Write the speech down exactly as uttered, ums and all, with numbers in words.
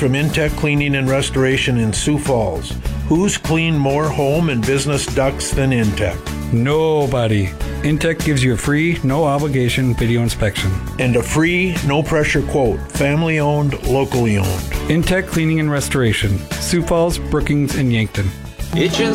from Intech Cleaning and Restoration in Sioux Falls. Who's cleaned more home and business ducts than Intech? Nobody. Intech gives you a free, no obligation video inspection. And a free, no pressure quote. Family owned, locally owned. Intech Cleaning and Restoration. Sioux Falls, Brookings, and Yankton. H N